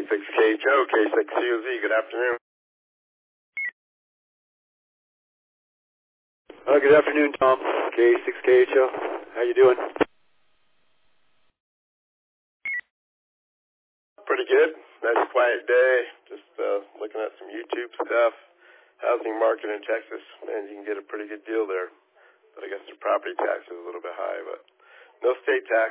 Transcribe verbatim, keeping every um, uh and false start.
six K H O, K six C O Z, good afternoon. Uh, good afternoon, Tom. K six K H O. How you doing? Pretty good. Nice quiet day. Just uh, looking at some YouTube stuff. Housing market in Texas. Man, you can get a pretty good deal there. But I guess the property tax is a little bit high, but no state tax.